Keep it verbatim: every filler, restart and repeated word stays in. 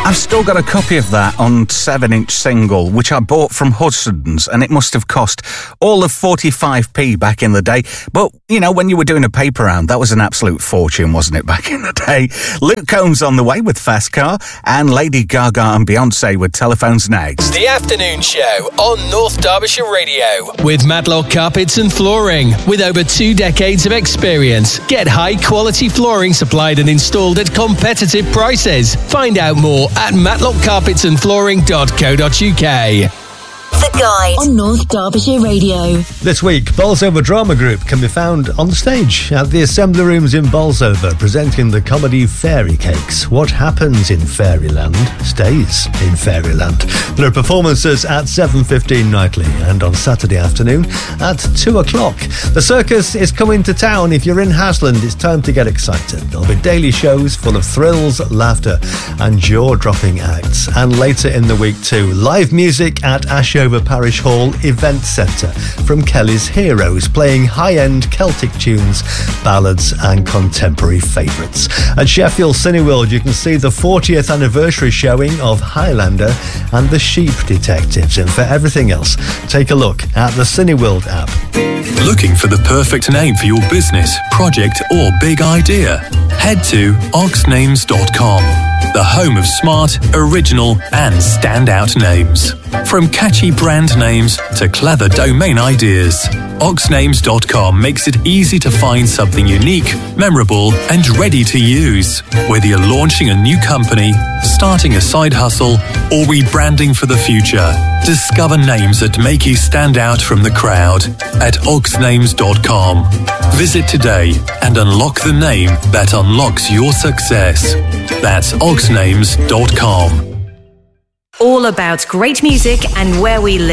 I've still got a copy of that on seven inch single, which I bought from Hudson's, and it must have cost all of forty-five p back in the day. But, you know, when you were doing a paper round, that was an absolute fortune, wasn't it, back in the day? Luke Combs on the way with Fast Car, and Lady Gaga and Beyonce with Telephones Next. The Afternoon Show on North Derbyshire Radio. With Matlock Carpets and Flooring. With over two decades of experience, get high-quality flooring supplied and installed at competitive prices. Find out more at matlock carpets and flooring dot co dot uk. The Guide on North Derbyshire Radio. This week, Bolsover Drama Group can be found on stage at the Assembly Rooms in Bolsover, presenting the comedy Fairy Cakes. What happens in Fairyland stays in Fairyland. There are performances at seven fifteen nightly and on Saturday afternoon at two o'clock. The circus is coming to town. If you're in Hasland, it's time to get excited. There'll be daily shows full of thrills, laughter and jaw-dropping acts. And later in the week too, live music at Ashover Parish Hall Event Centre from Kelly's Heroes, playing high-end Celtic tunes, ballads and contemporary favourites. At Sheffield Cineworld, you can see the fortieth anniversary showing of Highlander and the Sheep Detectives. And for everything else, take a look at the Cineworld app. Looking for the perfect name for your business, project or big idea? Head to ox names dot com, the home of smart, original and standout names. From catchy brand names to clever domain ideas, ox names dot com makes it easy to find something unique, memorable and ready to use. Whether you're launching a new company, starting a side hustle or rebranding for the future, discover names that make you stand out from the crowd at ox names dot com. Visit today and unlock the name that unlocks your success. That's ox names dot com. All about great music and where we live.